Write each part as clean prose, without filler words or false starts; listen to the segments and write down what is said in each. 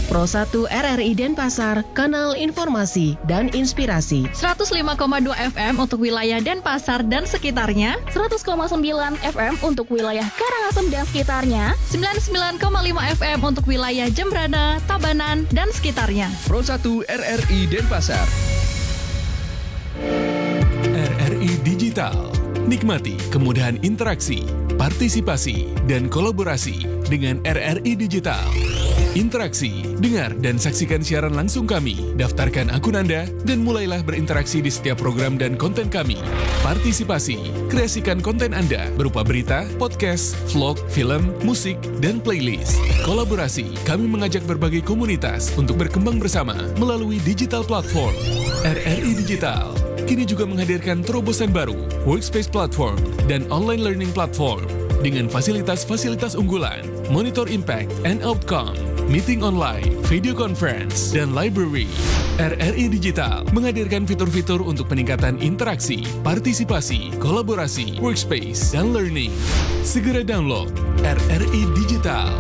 Pro 1 RRI Denpasar, kanal informasi dan inspirasi. 105,2 FM untuk wilayah Denpasar dan sekitarnya. 100,9 FM untuk wilayah Karangasem dan sekitarnya. 99,5 FM untuk wilayah Jembrana, Tabanan, dan sekitarnya. Pro 1 RRI Denpasar. RRI Digital. Nikmati kemudahan interaksi, partisipasi, dan kolaborasi dengan RRI Digital. Interaksi, dengar dan saksikan siaran langsung kami, daftarkan akun Anda, dan mulailah berinteraksi di setiap program dan konten kami. Partisipasi, kreasikan konten Anda berupa berita, podcast, vlog, film, musik, dan playlist. Kolaborasi, kami mengajak berbagai komunitas untuk berkembang bersama melalui digital platform. RRI Digital kini juga menghadirkan terobosan baru, workspace platform, dan online learning platform dengan fasilitas-fasilitas unggulan, monitor impact and outcome, meeting online, video conference, dan library. RRI Digital menghadirkan fitur-fitur untuk peningkatan interaksi, partisipasi, kolaborasi, workspace, dan learning. Segera download RRI Digital.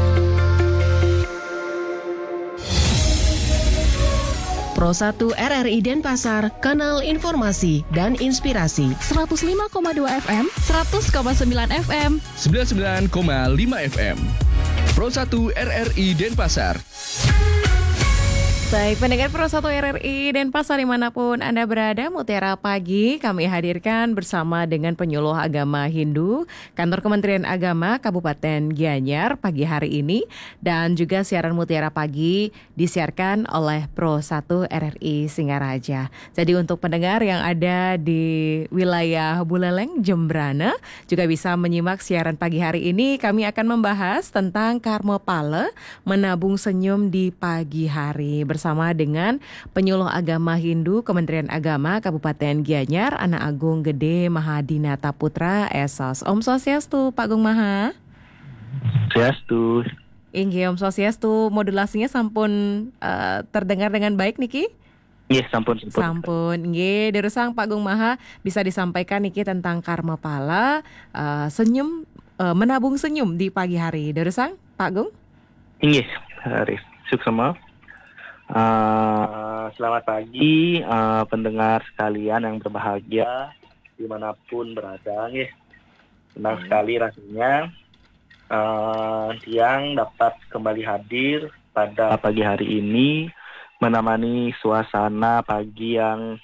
Pro 1 RRI Denpasar, kanal informasi dan inspirasi. 105,2 FM, 100,9 FM, 99,5 FM. Pro 1 RRI Denpasar. Baik, pendengar Pro 1 RRI Denpasar dimanapun Anda berada, Mutiara Pagi kami hadirkan bersama dengan penyuluh agama Hindu, Kantor Kementerian Agama Kabupaten Gianyar pagi hari ini, dan juga siaran Mutiara Pagi disiarkan oleh Pro 1 RRI Singaraja. Jadi untuk pendengar yang ada di wilayah Buleleng, Jembrana, juga bisa menyimak siaran pagi hari ini. Kami akan membahas tentang Karma Pala, menabung senyum di pagi hari, bersama dengan penyuluh agama Hindu Kementerian Agama Kabupaten Gianyar, Anak Agung Gede Mahadinata Putra Esos. Om Swastiastu, Pak Agung Maha. Swastiastu. Inggih, Om Swastiastu. Modulasinya sampun terdengar dengan baik niki? Iya, sampun. Sampun. Nggih, derusang Pak Agung Maha bisa disampaikan niki tentang Karma Pala, senyum, menabung senyum di pagi hari. Derusang Pak Agung? Inggih, Arif. Suksema. Selamat pagi pendengar sekalian yang berbahagia dimanapun berada. Senang sekali rasanya yang dapat kembali hadir pada pagi hari ini menemani suasana pagi yang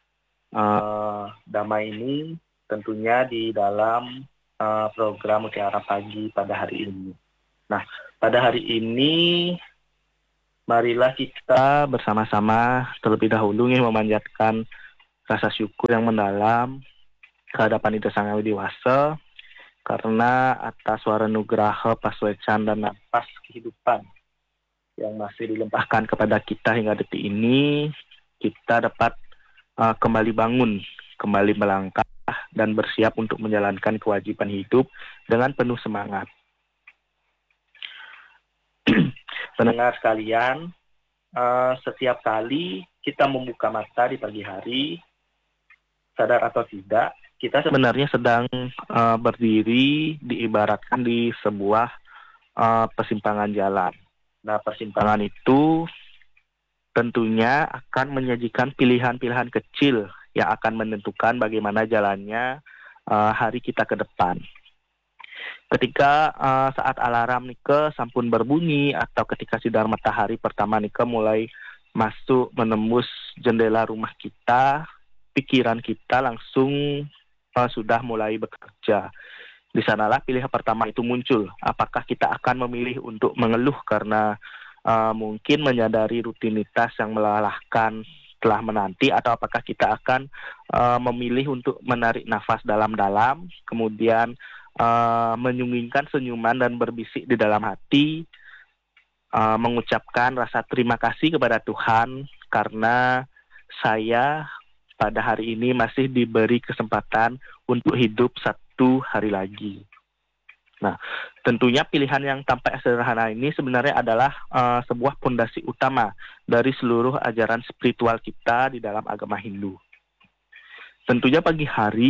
damai ini, tentunya di dalam program Mutiara Pagi pada hari ini. Nah, pada hari ini marilah kita bersama-sama terlebih dahulu memanjatkan rasa syukur yang mendalam kehadapan Ida Sang Hyang Widi-Wasa karena atas wara nugraha paswecan dan napas kehidupan yang masih dilimpahkan kepada kita hingga detik ini, kita dapat kembali bangun, kembali melangkah dan bersiap untuk menjalankan kewajiban hidup dengan penuh semangat. Pendengar sekalian, setiap kali kita membuka mata di pagi hari, sadar atau tidak, kita sebenarnya sedang berdiri diibaratkan di sebuah persimpangan jalan. Nah, persimpangan itu tentunya akan menyajikan pilihan-pilihan kecil yang akan menentukan bagaimana jalannya hari kita ke depan. Ketika saat alarm nika sampun berbunyi atau ketika sinar matahari pertama nika mulai masuk menembus jendela rumah kita, pikiran kita langsung sudah mulai bekerja. Di sanalah pilihan pertama itu muncul. Apakah kita akan memilih untuk mengeluh karena mungkin menyadari rutinitas yang melelahkan telah menanti, atau apakah kita akan memilih untuk menarik nafas dalam-dalam, kemudian menyunggingkan senyuman dan berbisik di dalam hati, mengucapkan rasa terima kasih kepada Tuhan karena saya pada hari ini masih diberi kesempatan untuk hidup satu hari lagi. Nah, tentunya pilihan yang tampak sederhana ini sebenarnya adalah sebuah fondasi utama dari seluruh ajaran spiritual kita di dalam agama Hindu. Tentunya pagi hari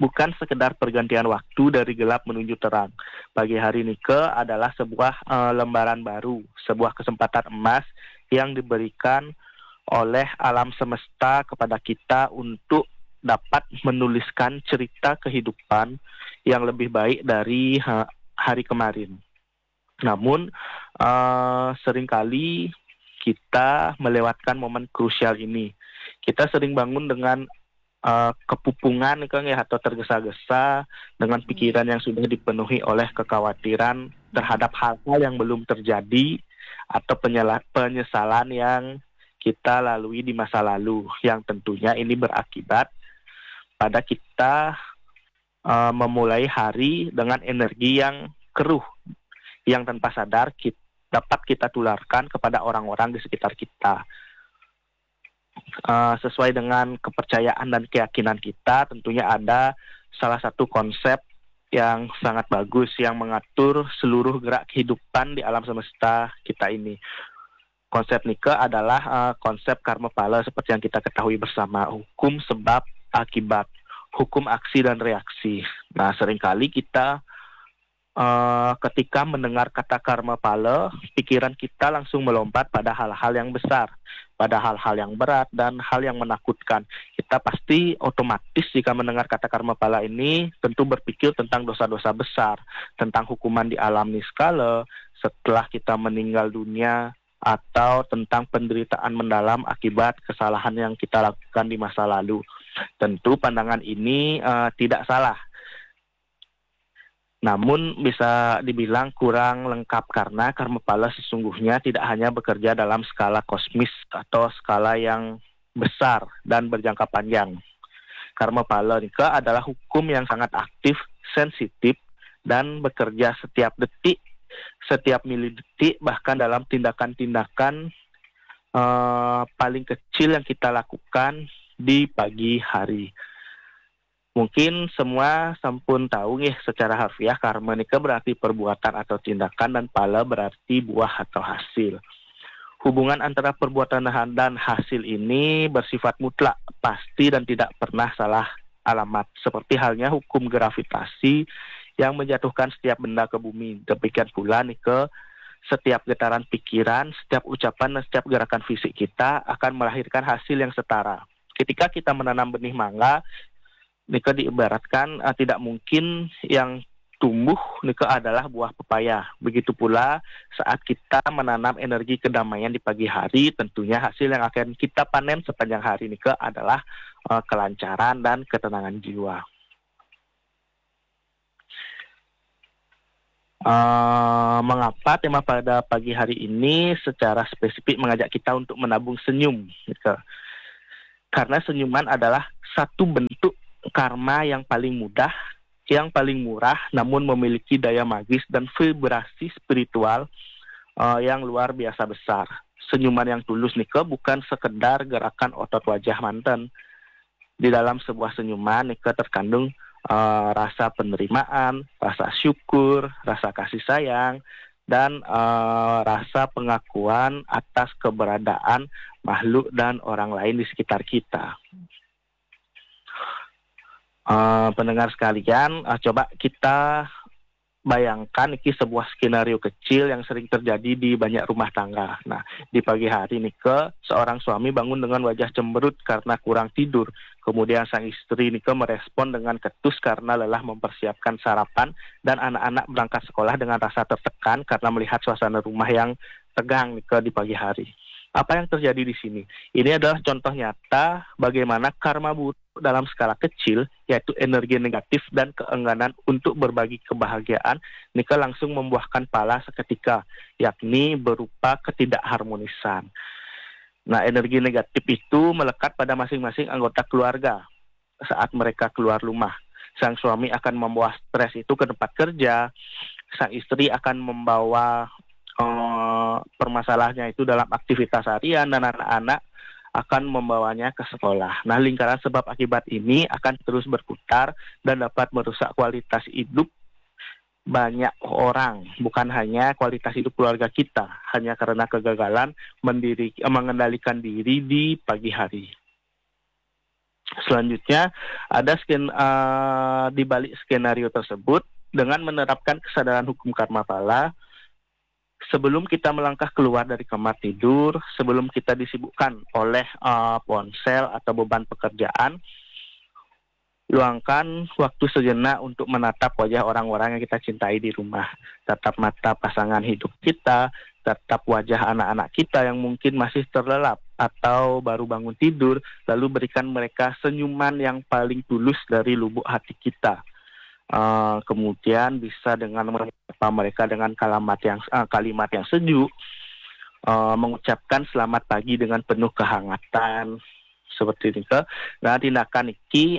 bukan sekedar pergantian waktu dari gelap menuju terang. Pagi hari Nike adalah sebuah lembaran baru, sebuah kesempatan emas yang diberikan oleh alam semesta kepada kita untuk dapat menuliskan cerita kehidupan yang lebih baik dari hari kemarin. Namun seringkali kita melewatkan momen krusial ini. Kita sering bangun dengan kepupungan atau tergesa-gesa dengan pikiran yang sudah dipenuhi oleh kekhawatiran terhadap hal-hal yang belum terjadi atau penyesalan yang kita lalui di masa lalu, yang tentunya ini berakibat pada kita memulai hari dengan energi yang keruh yang tanpa sadar dapat kita tularkan kepada orang-orang di sekitar kita. Sesuai dengan kepercayaan dan keyakinan kita, tentunya ada salah satu konsep yang sangat bagus yang mengatur seluruh gerak kehidupan di alam semesta kita ini. Konsep Nike adalah konsep karma pala seperti yang kita ketahui bersama, hukum sebab akibat, hukum aksi dan reaksi. Nah, seringkali kita ketika mendengar kata karma pala, pikiran kita langsung melompat pada hal-hal yang besar, pada hal-hal yang berat dan hal yang menakutkan. Kita pasti otomatis jika mendengar kata karma pala ini tentu berpikir tentang dosa-dosa besar, tentang hukuman di alam niskala setelah kita meninggal dunia, atau tentang penderitaan mendalam akibat kesalahan yang kita lakukan di masa lalu. Tentu pandangan ini tidak salah. Namun bisa dibilang kurang lengkap karena karma pala sesungguhnya tidak hanya bekerja dalam skala kosmis atau skala yang besar dan berjangka panjang. Karma pala adalah hukum yang sangat aktif, sensitif, dan bekerja setiap detik, setiap milidetik, bahkan dalam tindakan-tindakan paling kecil yang kita lakukan di pagi hari. Mungkin semua sampun tahu secara harfiah karma nika berarti perbuatan atau tindakan dan pala berarti buah atau hasil. Hubungan antara perbuatan dan hasil ini bersifat mutlak, pasti dan tidak pernah salah alamat. Seperti halnya hukum gravitasi yang menjatuhkan setiap benda ke bumi. Demikian pula nika setiap getaran pikiran, setiap ucapan dan setiap gerakan fisik kita akan melahirkan hasil yang setara. Ketika kita menanam benih mangga, nika diibaratkan tidak mungkin yang tumbuh nika adalah buah pepaya. Begitu pula saat kita menanam energi kedamaian di pagi hari, tentunya hasil yang akan kita panen sepanjang hari nika adalah kelancaran dan ketenangan jiwa. Mengapa tema pada pagi hari ini secara spesifik mengajak kita untuk menabung senyum? Karena senyuman adalah satu bentuk karma yang paling mudah, yang paling murah, namun memiliki daya magis dan vibrasi spiritual yang luar biasa besar. Senyuman yang tulus nika bukan sekedar gerakan otot wajah manten. Di dalam sebuah senyuman nika terkandung rasa penerimaan, rasa syukur, rasa kasih sayang, dan rasa pengakuan atas keberadaan makhluk dan orang lain di sekitar kita. Pendengar sekalian, coba kita bayangkan ini sebuah skenario kecil yang sering terjadi di banyak rumah tangga. Nah, di pagi hari seorang suami bangun dengan wajah cemberut karena kurang tidur. Kemudian sang istri merespon dengan ketus karena lelah mempersiapkan sarapan, dan anak-anak berangkat sekolah dengan rasa tertekan karena melihat suasana rumah yang tegang di pagi hari. Apa yang terjadi di sini? Ini adalah contoh nyata bagaimana karma buruk dalam skala kecil, yaitu energi negatif dan keengganan untuk berbagi kebahagiaan, nika langsung membuahkan pala seketika, yakni berupa ketidakharmonisan. Nah, energi negatif itu melekat pada masing-masing anggota keluarga saat mereka keluar rumah. Sang suami akan membawa stres itu ke tempat kerja, sang istri akan membawa permasalahannya itu dalam aktivitas harian, dan anak-anak akan membawanya ke sekolah. Nah, lingkaran sebab akibat ini akan terus berputar dan dapat merusak kualitas hidup banyak orang, bukan hanya kualitas hidup keluarga kita, hanya karena kegagalan mengendalikan diri di pagi hari. Selanjutnya ada di balik skenario tersebut dengan menerapkan kesadaran hukum karma pala. Sebelum kita melangkah keluar dari kamar tidur, sebelum kita disibukkan oleh ponsel atau beban pekerjaan, luangkan waktu sejenak untuk menatap wajah orang-orang yang kita cintai di rumah. Tatap mata pasangan hidup kita, tatap wajah anak-anak kita yang mungkin masih terlelap atau baru bangun tidur, lalu berikan mereka senyuman yang paling tulus dari lubuk hati kita. Kemudian bisa dengan menyapa mereka dengan kalimat yang sejuk, mengucapkan selamat pagi dengan penuh kehangatan, seperti itu. Nah, tindakan ini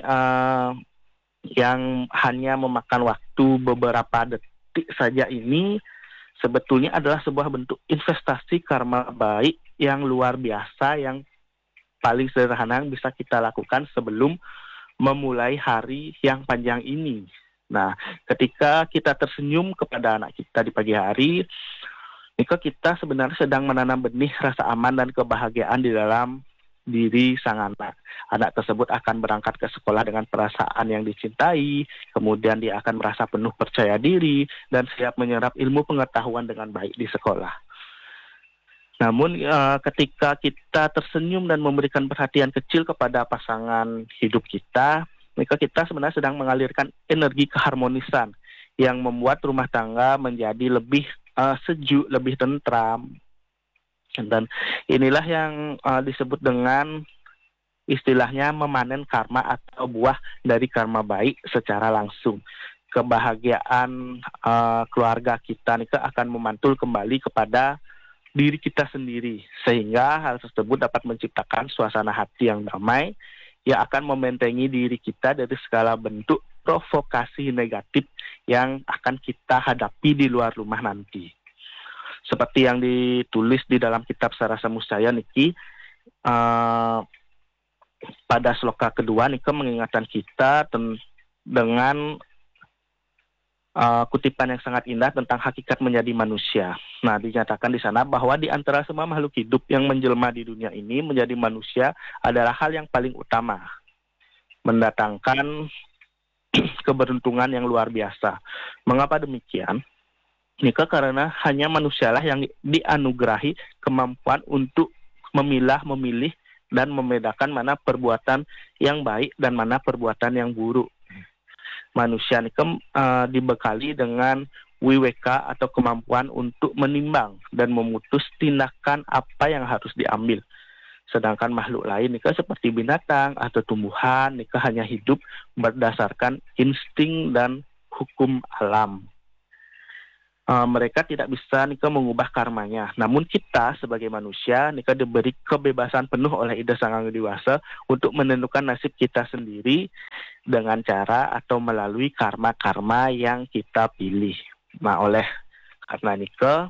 yang hanya memakan waktu beberapa detik saja ini sebetulnya adalah sebuah bentuk investasi karma baik yang luar biasa, yang paling sederhana yang bisa kita lakukan sebelum memulai hari yang panjang ini. Nah, ketika kita tersenyum kepada anak kita di pagi hari, maka kita sebenarnya sedang menanam benih rasa aman dan kebahagiaan di dalam diri sang anak. Anak tersebut akan berangkat ke sekolah dengan perasaan yang dicintai, kemudian dia akan merasa penuh percaya diri dan siap menyerap ilmu pengetahuan dengan baik di sekolah. Namun ketika kita tersenyum dan memberikan perhatian kecil kepada pasangan hidup kita, maka kita sebenarnya sedang mengalirkan energi keharmonisan yang membuat rumah tangga menjadi lebih sejuk, lebih tentram. Dan inilah yang disebut dengan istilahnya memanen karma atau buah dari karma baik secara langsung. Kebahagiaan keluarga kita nih akan memantul kembali kepada diri kita sendiri, sehingga hal tersebut dapat menciptakan suasana hati yang damai yang akan membentengi diri kita dari segala bentuk provokasi negatif yang akan kita hadapi di luar rumah nanti. Seperti yang ditulis di dalam kitab Sarasa Musaya niki, pada sloka kedua niki mengingatkan kita dengan kutipan yang sangat indah tentang hakikat menjadi manusia. Nah, dinyatakan di sana bahwa di antara semua makhluk hidup yang menjelma di dunia ini, menjadi manusia adalah hal yang paling utama, mendatangkan keberuntungan yang luar biasa. Mengapa demikian? Nika karena hanya manusialah yang dianugerahi kemampuan untuk memilah, memilih, dan membedakan mana perbuatan yang baik dan mana perbuatan yang buruk. Manusia nika dibekali dengan wiweka atau kemampuan untuk menimbang dan memutus tindakan apa yang harus diambil. Sedangkan makhluk lain nika seperti binatang atau tumbuhan nika hanya hidup berdasarkan insting dan hukum alam. Mereka tidak bisa nika mengubah karmanya. Namun kita sebagai manusia nika diberi kebebasan penuh oleh Ida Sang Hyang Widi-Wasa untuk menentukan nasib kita sendiri dengan cara atau melalui karma-karma yang kita pilih. Nah, oleh karena nika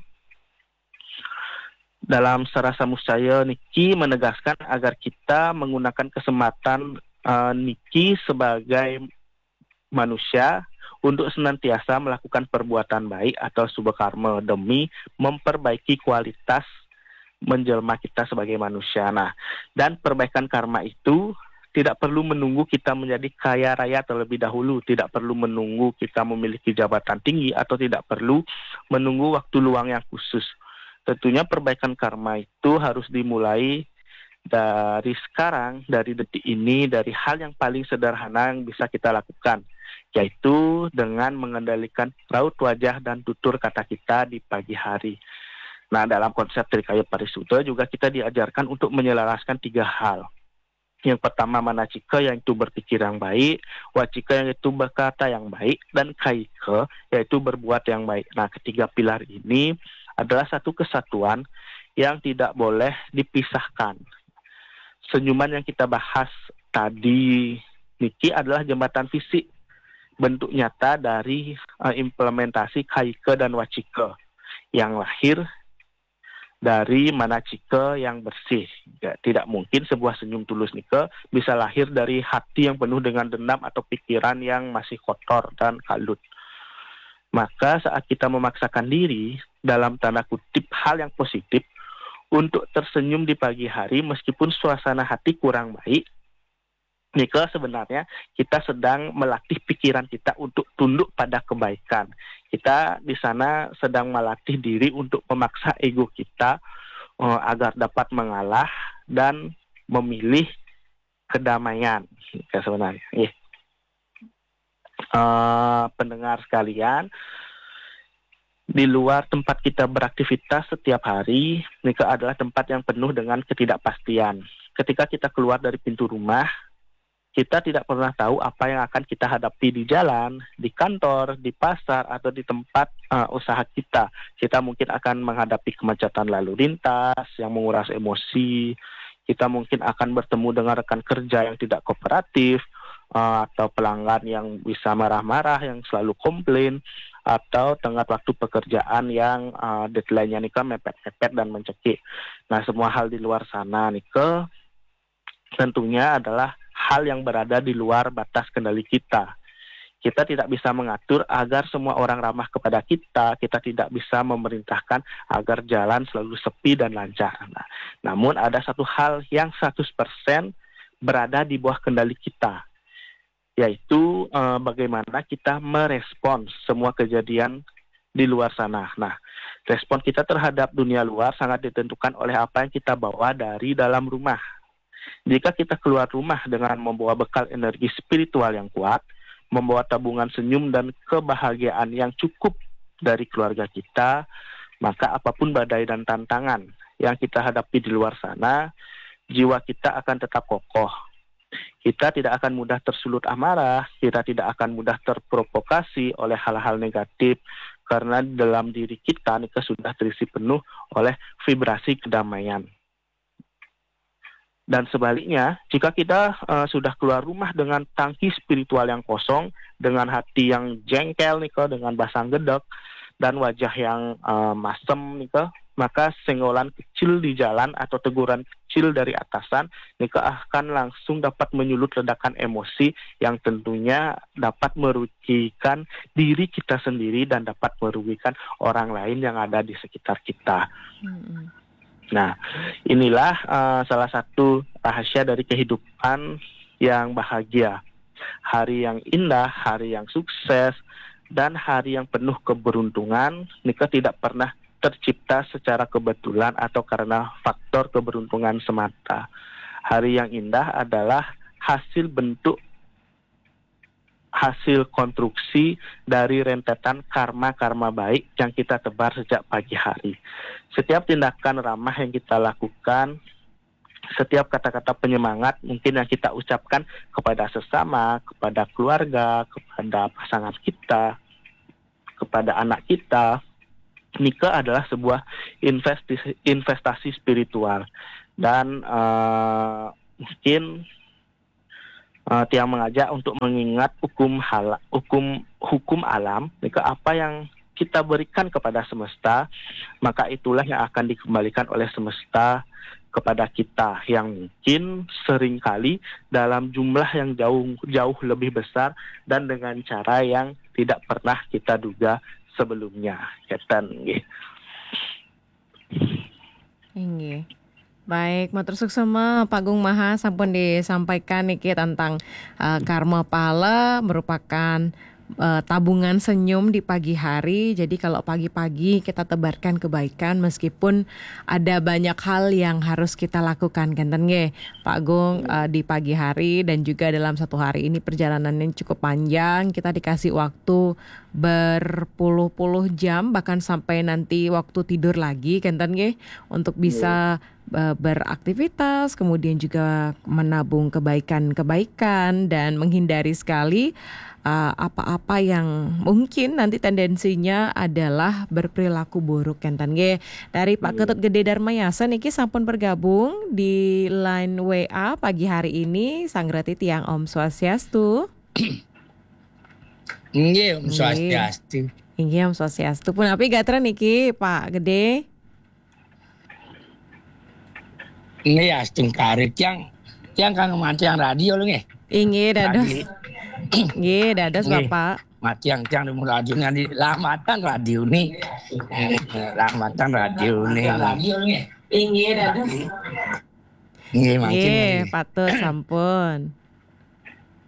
dalam Sarasa Musaya niki menegaskan agar kita menggunakan kesempatan niki sebagai manusia untuk senantiasa melakukan perbuatan baik atau subha karma demi memperbaiki kualitas menjelma kita sebagai manusia. Nah, dan perbaikan karma itu tidak perlu menunggu kita menjadi kaya raya terlebih dahulu, tidak perlu menunggu kita memiliki jabatan tinggi, atau tidak perlu menunggu waktu luang yang khusus. Tentunya perbaikan karma itu harus dimulai dari sekarang, dari detik ini, dari hal yang paling sederhana yang bisa kita lakukan, yaitu dengan mengendalikan raut wajah dan tutur kata kita di pagi hari. Nah, dalam konsep Trikaya Parisutta juga kita diajarkan untuk menyelaraskan 3 hal. Yang pertama manacika, yaitu berpikir yang baik, wacika, yaitu berkata yang baik, dan kaika, yaitu berbuat yang baik. Nah, ketiga pilar ini adalah satu kesatuan yang tidak boleh dipisahkan. Senyuman yang kita bahas tadi niki adalah jembatan fisik, bentuk nyata dari implementasi kaika dan wacika yang lahir dari manacika yang bersih. Ya, tidak mungkin sebuah senyum tulus nika bisa lahir dari hati yang penuh dengan dendam atau pikiran yang masih kotor dan kalut. Maka saat kita memaksakan diri dalam tanda kutip hal yang positif untuk tersenyum di pagi hari meskipun suasana hati kurang baik, Nika sebenarnya kita sedang melatih pikiran kita untuk tunduk pada kebaikan. Kita di sana sedang melatih diri untuk memaksa ego kita agar dapat mengalah dan memilih kedamaian. Ya, sebenarnya. Pendengar sekalian, di luar tempat kita beraktivitas setiap hari, Nika adalah tempat yang penuh dengan ketidakpastian. Ketika kita keluar dari pintu rumah, kita tidak pernah tahu apa yang akan kita hadapi di jalan, di kantor, di pasar, atau di tempat usaha kita. Kita mungkin akan menghadapi kemacetan lalu lintas yang menguras emosi. Kita mungkin akan bertemu dengan rekan kerja yang tidak kooperatif, atau pelanggan yang bisa marah-marah, yang selalu komplain, atau tenggat waktu pekerjaan yang deadline-nya nika mepet-mepet dan mencekik. Nah, semua hal di luar sana nika tentunya adalah hal yang berada di luar batas kendali kita. Kita tidak bisa mengatur agar semua orang ramah kepada kita. Kita tidak bisa memerintahkan agar jalan selalu sepi dan lancar. Nah, namun ada satu hal yang 100% berada di bawah kendali kita, yaitu bagaimana kita merespons semua kejadian di luar sana. Nah, respon kita terhadap dunia luar sangat ditentukan oleh apa yang kita bawa dari dalam rumah. Jika kita keluar rumah dengan membawa bekal energi spiritual yang kuat, membawa tabungan senyum dan kebahagiaan yang cukup dari keluarga kita, maka apapun badai dan tantangan yang kita hadapi di luar sana, jiwa kita akan tetap kokoh. Kita tidak akan mudah tersulut amarah, kita tidak akan mudah terprovokasi oleh hal-hal negatif, karena dalam diri kita sudah terisi penuh oleh vibrasi kedamaian. Dan sebaliknya, jika kita sudah keluar rumah dengan tangki spiritual yang kosong, dengan hati yang jengkel dengan basang gedek, dan wajah yang masem maka senggolan kecil di jalan atau teguran kecil dari atasan akan langsung dapat menyulut ledakan emosi yang tentunya dapat merugikan diri kita sendiri dan dapat merugikan orang lain yang ada di sekitar kita. Nah, inilah salah satu rahasia dari kehidupan yang bahagia. Hari yang indah, hari yang sukses, dan hari yang penuh keberuntungan, Nika tidak pernah tercipta secara kebetulan atau karena faktor keberuntungan semata. Hari yang indah adalah hasil konstruksi dari rentetan karma-karma baik yang kita tebar sejak pagi hari. Setiap tindakan ramah yang kita lakukan, setiap kata-kata penyemangat mungkin yang kita ucapkan kepada sesama, kepada keluarga, kepada pasangan kita, kepada anak kita, Nika adalah sebuah investasi spiritual. Dan mungkin Tiang mengajak untuk mengingat hukum alam, Nika apa yang kita berikan kepada semesta, maka itulah yang akan dikembalikan oleh semesta kepada kita, yang mungkin seringkali dalam jumlah yang jauh lebih besar dan dengan cara yang tidak pernah kita duga sebelumnya. Nggih. Baik, matur suksema Pak Agung Maha sampun disampaikan niki tentang karma pala merupakan tabungan senyum di pagi hari. Jadi kalau pagi-pagi kita tebarkan kebaikan meskipun ada banyak hal yang harus kita lakukan, genten nggih Pak Agung, di pagi hari dan juga dalam satu hari ini perjalanan yang cukup panjang, kita dikasih waktu berpuluh-puluh jam bahkan sampai nanti waktu tidur lagi, genten nggih, untuk bisa beraktivitas, kemudian juga menabung kebaikan-kebaikan dan menghindari sekali apa-apa yang mungkin nanti tendensinya adalah berperilaku buruk, kenten nggih. Dari Pak Ketut Gede Darmayasa niki sampun bergabung di line WA pagi hari ini. Sangrati tiang Om Swastiastu. Nggih, Om Swastiastu. Nggih, Om Swastiastu. Punapi gatra niki Pak Gede? Nggih, astung karit yang kang mati yang radio lho nggih. Nggih, dados. Nggih, dados Bapak. Mati yang di radio nanti rahmatan radio nih. Rahmatan radio nih. Radio nggih. Nggih, dados. Nggih, Nggih, patut sampun.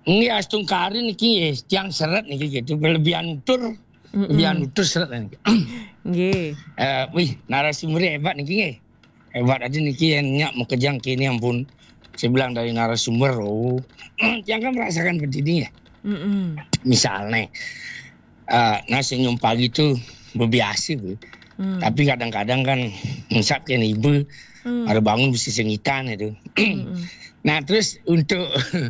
Ini astung kari niki yang seret niki gitu, berlebihan utur seret niki. Nggih. Wih, narasumber hebat niki nggih. Hebat aja niki yang nyak mau kejang kini ampun. Saya bilang dari narasumber, yang kan merasakan begini ya. Misalnya, senyum pagi itu berbiasa, Bu. Tapi kadang-kadang kan mensapkan ibu, ada bangun mesti sengitan itu. Nah terus untuk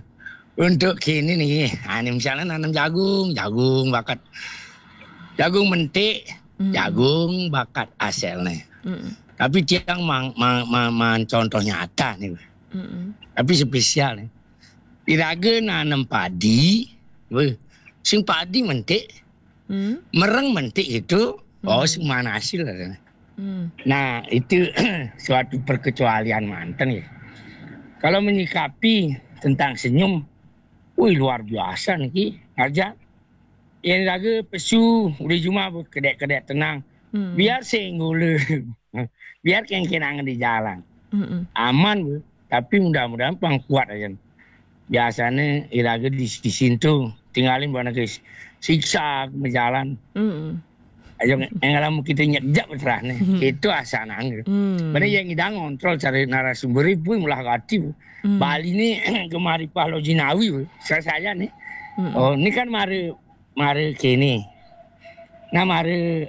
kini nih, misalnya nanam jagung bakat jagung mentik, jagung bakat hasilnya. Tapi tiang contoh nyata nih, tapi spesial nih. Iraga nanam padi, sing padi mentik, mereng mentik itu, sing mana hasil lah. Nah itu suatu perkecualian mantan ya. Kalau menyikapi tentang senyum, luar biasa nih aja. Yang lagi pesu, udah cuma kedek tenang. Biar senggol, biar kenangan di jalan. Aman, Bu. Tapi mudah-mudahan pang kuat aja. Biasanya iraga di situ tinggalin buat guys. Siksa berjalan. Ayo yang kita nyejak beterahnya. Itu asanang. Benar yang idang kontrol cari narasumber ibu mulah aktif. Bali ini kemari Palo Jinawi. Saya nih. Ini kan mari kini. Nah mari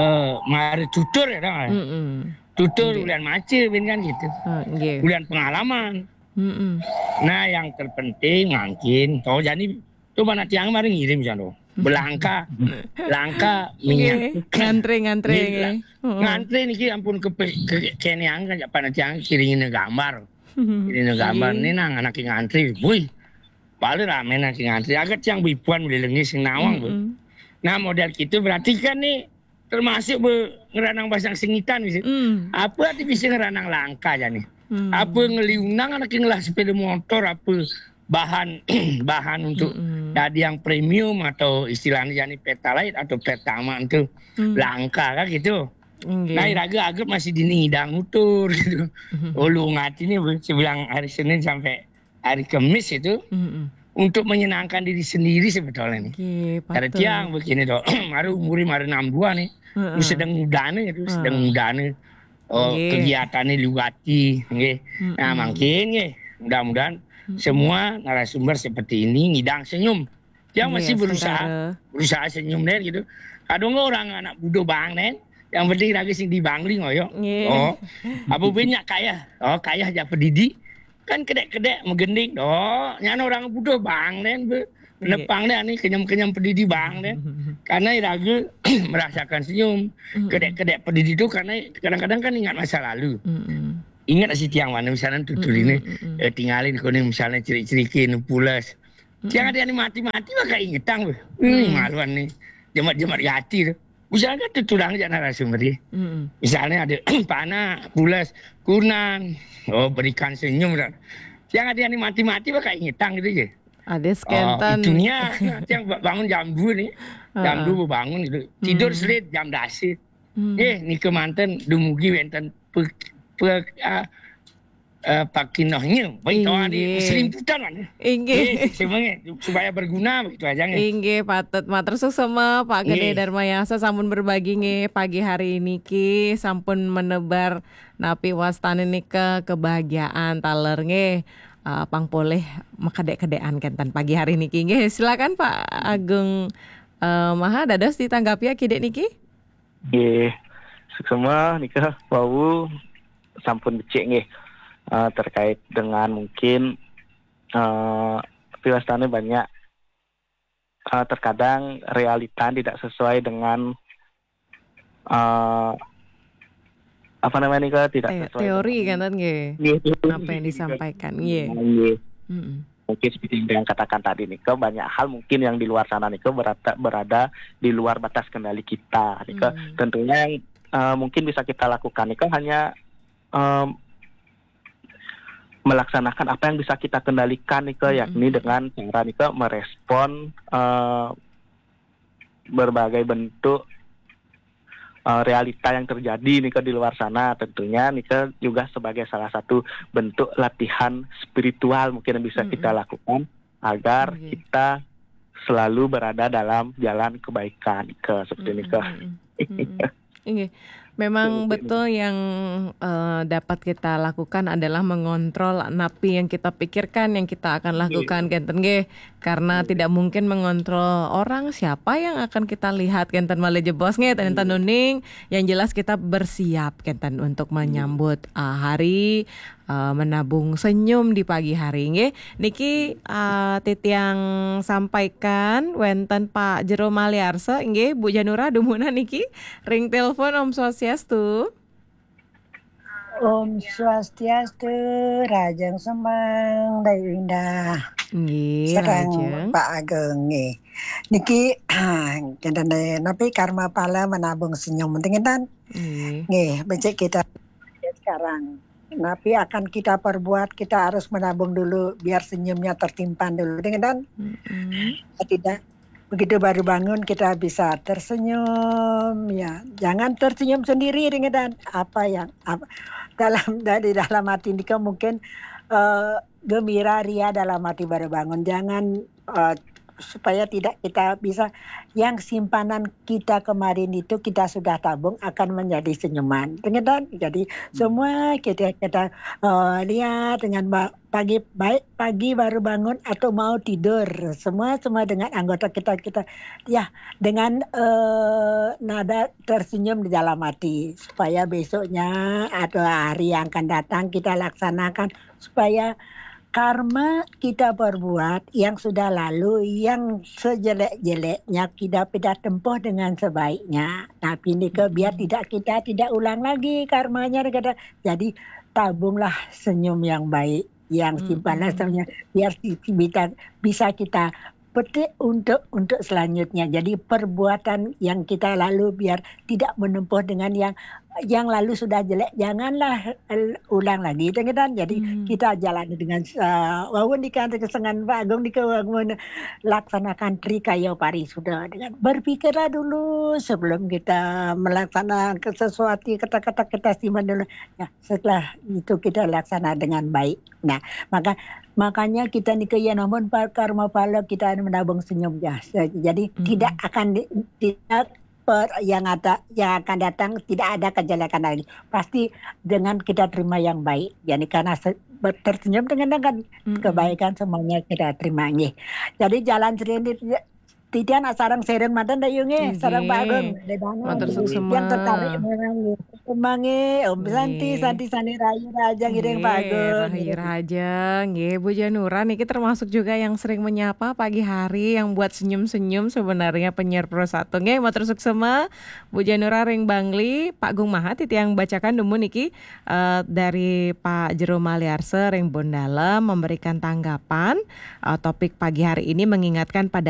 tutur ya dong. Tutur bulan macet kan gitu. Bulan pengalaman. Nah yang terpenting ngangkin. Jadi tuh mana tiang mari ngirim jano. Belangka minyak. Ngantri. Ngantri niki ampun ke keneang kan pada tiang kiringin gambar. Kiringin gambar ini nang anak ngantri. Wih. Paling rame nang ngantri. Agak tiang bibuan beli lengi sing nawang, Bu. Nah model gitu berarti kan nih termasuk ngeranang basang singitan bisa. Apa arti bisa ngeranang langka aja nih. Apa ngeliunang anak ngelah sepeda motor apa bahan untuk tadi yang premium atau istilahnya jadi Pertalite atau Pertama itu langka kan gitu. Nah iraga agak masih dinidang utur gitu. Lu ngati ini sebilang hari Senin sampai hari Kamis itu untuk menyenangkan diri sendiri sebetulnya nih. Karena tiang begini dong, umurnya 62 nih, sedang mudane itu, kegiatannya lugati, nah mungkin mudah-mudahan semua narasumber seperti ini ngidang senyum, yang masih berusaha senyum nih gitu. Kadang orang anak budo bang nen, yang penting lagi sing di bangling ngoyo. Apa banyak kaya aja pendidik. Kan kedek megending nyan orang budo bang nen menepang deh nih kenyam pendidi bang deh karena iraga merasakan senyum kedek pendidi itu karena kadang-kadang kan ingat masa lalu ingat si tiang mana misalnya tutur ini tinggalin kau misalnya ciri-ciri pulas tiang ada yang mati maka ingetang maluan nih jemat hati tuh misalnya kan tuturang aja narasumber dia misalnya ada panah pulas kunang berikan senyum dan yang ada yang mati maka ingetang gitu aja. Ada skentan. Itunya yang bangun jam 2 nih. Jam 2 bangun gitu. Tidur selit jam 10. Nih kemanten dumugi wenten pakinohnya. Baik tahu di selimputan kan. Inggih. Supaya berguna begitu aja nge. Inggih patut matur sama Pak Gede Darmayasa sampun berbagi nge pagi hari ini ki sampun menebar napi wastane nika kebahagiaan taler nge. Pangpoleh makadek-kadean kentan pagi hari niki nggih. Silakan Pak Agung Maha dados ditanggapi ya kidek niki. Nggih. Semua nika wau sampun becik nggih terkait dengan mungkin piwastane banyak terkadang realita tidak sesuai dengan apa namanya nika tidak sesuai teori kan nggih. Apa yang disampaikan nggih. Mungkin seperti yang katakan tadi nika banyak hal mungkin yang di luar sana nika berada di luar batas kendali kita nika. Tentunya yang mungkin bisa kita lakukan nika hanya melaksanakan apa yang bisa kita kendalikan nika yakni dengan cara nika merespon berbagai bentuk realita yang terjadi nika di luar sana. Tentunya nika juga sebagai salah satu bentuk latihan spiritual mungkin yang bisa kita lakukan agar kita selalu berada dalam jalan kebaikan seperti ini Iya. Memang betul yang dapat kita lakukan adalah mengontrol napi yang kita pikirkan, yang kita akan lakukan kenten nggih. Karena tidak mungkin mengontrol orang, siapa yang akan kita lihat kenten male jebos nggih tenten nuning. Yang jelas kita bersiap kenten untuk menyambut hari menabung senyum di pagi hari nggih. Niki titiang sampaikan wenten Pak Jero Maliarse nggih Bu Janura dumuna niki ring telepon Om Swastiastu. Om Swastiastu, Rajang Semang, Dayu Indah. Nggih, Rajang Pak Ageng nggih. Niki kendane napi karma pala menabung senyum penting kan. Nggih, becek kita sekarang. Napi akan kita perbuat, kita harus menabung dulu biar senyumnya tertimpan dulu. Dengan tidak begitu baru bangun kita bisa tersenyum ya. Jangan tersenyum sendiri dengan dari dalam hati ini mungkin gembira ria dalam hati baru bangun. Jangan supaya tidak kita bisa yang simpanan kita kemarin itu kita sudah tabung akan menjadi senyuman. Jadi semua kita lihat dengan pagi baru bangun atau mau tidur semua dengan anggota kita ya dengan nada tersenyum di dalam hati supaya besoknya atau hari yang akan datang kita laksanakan supaya karma kita perbuat yang sudah lalu, yang sejelek-jeleknya kita tempuh dengan sebaiknya. Tapi ini biar kita tidak ulang lagi karmanya. Jadi tabunglah senyum yang baik, yang simpanan senyum biar bisa kita petik untuk selanjutnya. Jadi perbuatan yang kita lalu biar tidak menempuh dengan yang lalu sudah jelek, janganlah ulang lagi. Jadi kita jalani dengan wawun dikan kesengan Pak Agung dikewangun laksanakan trikayo parisuda dengan berpikirlah dulu sebelum kita melaksanakan sesuatu kata-kata kita simpan dulu. Ya, setelah itu kita laksana dengan baik. Nah, makanya kita nikah namun karma pala kita menabung senyum ya. Jadi tidak akan yang akan datang tidak ada kejelekan lagi. Pasti dengan kita terima yang baik. Jadi karena tersenyum dengan kebaikan semuanya kita terima. Jadi jalan sendiri Tidian sarang seren mantan dayunge sarang Pak Agung matur suksema yang tertarik memangi Om Santi Sani Rayu Raja ngiring Pak Agung Rayu Raja nggih Bu Janura niki termasuk juga yang sering menyapa pagi hari yang buat senyum-senyum sebenarnya penyiar Pro 1 nggih matur suksema Bu Janura ring Bangli Pak Gung Maha titiang bacakan demu niki dari Pak Jero Maliarse ring Bondalem memberikan tanggapan topik pagi hari ini mengingatkan pada